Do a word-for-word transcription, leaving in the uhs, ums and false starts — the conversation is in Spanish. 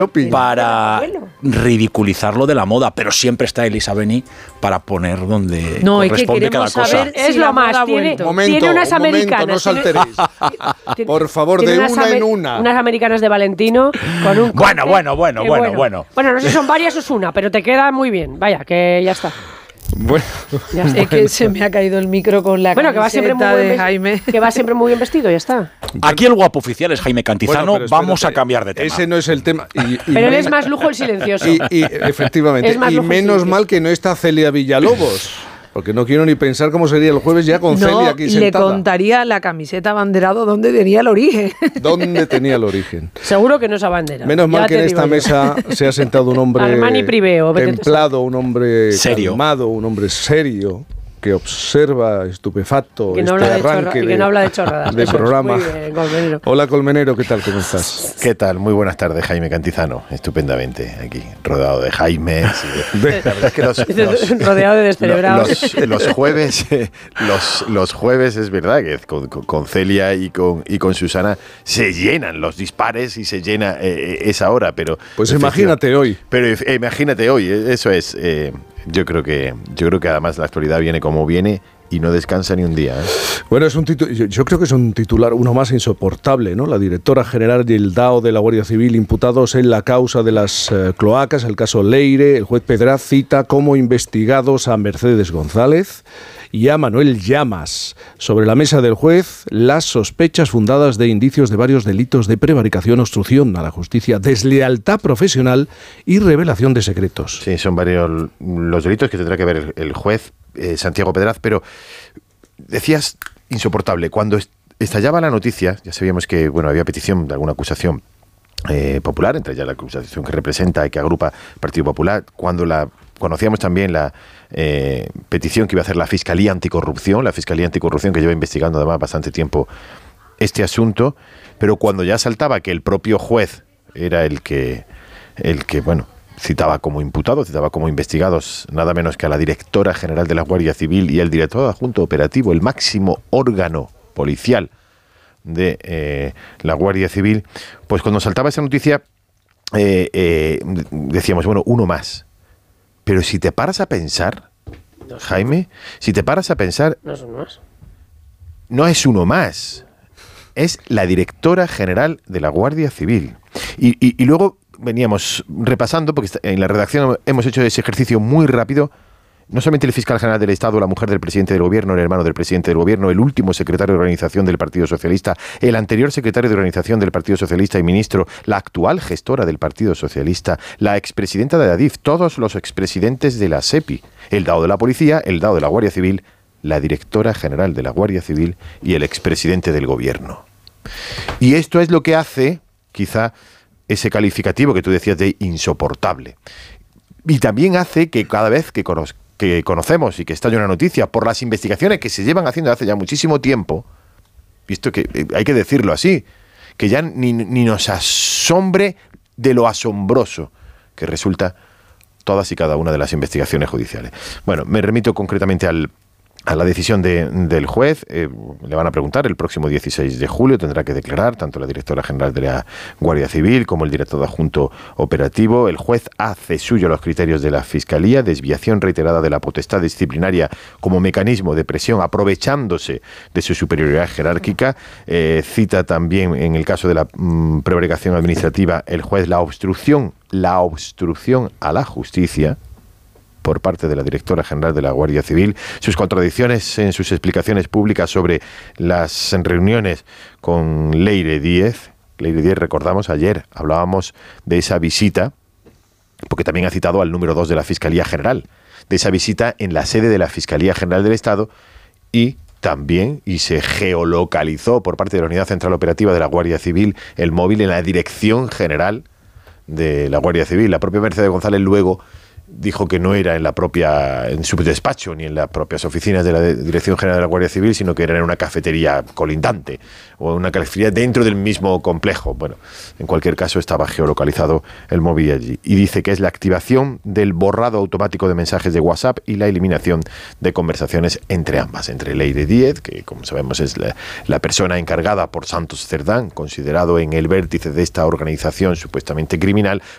para ridiculizarlo de la moda, pero siempre está Elisa Beni para poner donde no, corresponde cada cosa. Es lo más, tiene, momento, tiene unas momento, americanas. No salteréis. Por favor, de una en una. Unas americanas de Valentino con un Bueno, bueno, bueno, bueno, bueno, bueno. Bueno, no sé si son varias o es una, pero te queda muy bien. Vaya, que ya está. Bueno, ya está. Es que se me ha caído el micro con la bueno, que va siempre muy de bien Jaime. Que va siempre muy bien vestido, ya está. Aquí el guapo oficial es Jaime Cantizano. Bueno, vamos a cambiar de tema. Ese no es el tema. Y, y pero él es más lujo el silencioso. Y, y efectivamente. Y menos mal que no está Celia Villalobos. Porque no quiero ni pensar cómo sería el jueves ya con no, Celia aquí sentada. Le contaría la camiseta abanderado dónde tenía el origen. ¿Dónde tenía el origen? Seguro que no es abandera. Menos mal que en esta mesa se ha sentado un hombre Armani Priveo, templado, un hombre serio, calmado, un hombre serio, que observa estupefacto que no este habla de arranque chorra, de, que no habla de, chorradas, de programa. Bien, Colmenero. Hola Colmenero, ¿qué tal? ¿Cómo estás? ¿Qué tal? Muy buenas tardes, Jaime Cantizano. Estupendamente aquí, rodeado de Jaime. La verdad es que los, los, rodeado de descerebrados. Los, los jueves, los, los jueves es verdad que con, con Celia y con, y con Susana se llenan los dispares y se llena eh, esa hora, pero pues imagínate hoy. Pero eh, imagínate hoy, eso es. Eh, Yo creo que yo creo que además la actualidad viene como viene y no descansa ni un día, ¿eh? Bueno, es un titu- yo, yo creo que es un titular, uno más insoportable, ¿no? La directora general y el D A O de la Guardia Civil imputados en la causa de las eh, cloacas, el caso Leire. El juez Pedraz cita como investigados a Mercedes González y a Manuel Llamas. Sobre la mesa del juez, las sospechas fundadas de indicios de varios delitos de prevaricación, obstrucción a la justicia, deslealtad profesional y revelación de secretos. Sí, son varios los delitos que tendrá que ver el juez eh, Santiago Pedraz, pero decías insoportable. Cuando est- estallaba la noticia, ya sabíamos que bueno había petición de alguna acusación eh, popular, entre ellas la acusación que representa y que agrupa el Partido Popular, cuando la conocíamos también la eh, petición que iba a hacer la Fiscalía Anticorrupción, la Fiscalía Anticorrupción que lleva investigando además bastante tiempo este asunto, pero cuando ya saltaba que el propio juez era el que, el que bueno, citaba como imputados, citaba como investigados nada menos que a la directora general de la Guardia Civil y el director adjunto operativo, el máximo órgano policial de eh, la Guardia Civil, pues cuando saltaba esa noticia eh, eh, decíamos, bueno, uno más. Pero si te paras a pensar, no Jaime, si te paras a pensar, no es uno más. No es uno más, es la directora general de la Guardia Civil. Y, y, y luego veníamos repasando, porque en la redacción hemos hecho ese ejercicio muy rápido, no solamente el fiscal general del Estado, la mujer del presidente del gobierno, el hermano del presidente del gobierno, el último secretario de organización del Partido Socialista, el anterior secretario de organización del Partido Socialista y ministro, la actual gestora del Partido Socialista, la expresidenta de Adif, todos los expresidentes de la SEPI, el D A O de la Policía, el D A O de la Guardia Civil, la directora general de la Guardia Civil y el expresidente del gobierno. Y esto es lo que hace, quizá, ese calificativo que tú decías de insoportable. Y también hace que cada vez que, cono- que conocemos y que estalla una noticia por las investigaciones que se llevan haciendo hace ya muchísimo tiempo, visto que eh, hay que decirlo así, que ya ni, ni nos asombre de lo asombroso que resulta todas y cada una de las investigaciones judiciales. Bueno, me remito concretamente al a la decisión de, del juez. Eh, le van a preguntar el próximo dieciséis de julio, tendrá que declarar tanto la directora general de la Guardia Civil como el director adjunto operativo. El juez hace suyo los criterios de la Fiscalía, desviación reiterada de la potestad disciplinaria como mecanismo de presión, aprovechándose de su superioridad jerárquica. Eh, cita también en el caso de la mmm, prevaricación administrativa el juez la obstrucción, la obstrucción a la justicia por parte de la directora general de la Guardia Civil, sus contradicciones en sus explicaciones públicas sobre las reuniones con Leire Díez. Leire Díez, recordamos, ayer hablábamos de esa visita, porque también ha citado al número dos de la Fiscalía General, de esa visita en la sede de la Fiscalía General del Estado y también, y se geolocalizó por parte de la Unidad Central Operativa de la Guardia Civil, el móvil en la Dirección General de la Guardia Civil. La propia Mercedes González luego dijo que no era en la propia en su despacho ni en las propias oficinas de la Dirección General de la Guardia Civil, sino que era en una cafetería colindante o en una cafetería dentro del mismo complejo. Bueno, en cualquier caso estaba geolocalizado el móvil allí. Y dice que es la activación del borrado automático de mensajes de WhatsApp y la eliminación de conversaciones entre ambas, entre Leire Díez, que como sabemos es la, la persona encargada por Santos Cerdán, considerado en el vértice de esta organización supuestamente criminal,